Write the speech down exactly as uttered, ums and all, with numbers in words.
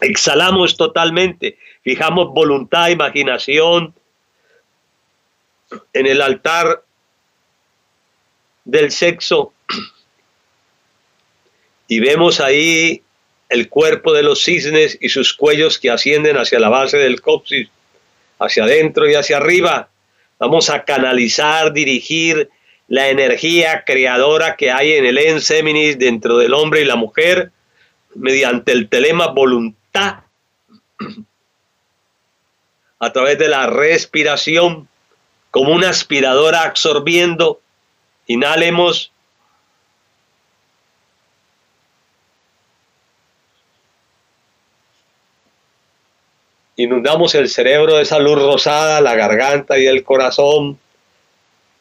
exhalamos totalmente, fijamos voluntad, imaginación en el altar del sexo y vemos ahí el cuerpo de los cisnes y sus cuellos que ascienden hacia la base del coxis, hacia adentro y hacia arriba. Vamos a canalizar, dirigir la energía creadora que hay en el ens feminis dentro del hombre y la mujer mediante el telema voluntad a través de la respiración como una aspiradora absorbiendo. Inhalemos. Inundamos el cerebro de esa luz rosada, la garganta y el corazón.